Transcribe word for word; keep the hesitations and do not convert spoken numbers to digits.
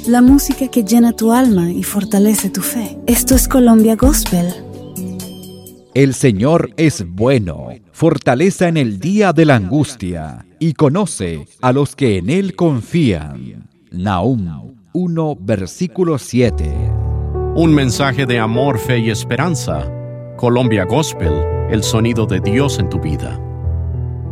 la música que llena tu alma y fortalece tu fe. Esto es Colombia Gospel. El Señor es bueno, fortaleza en el día de la angustia, y conoce a los que en Él confían. Nahum uno, versículo siete. Un mensaje de amor, fe y esperanza. Colombia Gospel, el sonido de Dios en tu vida.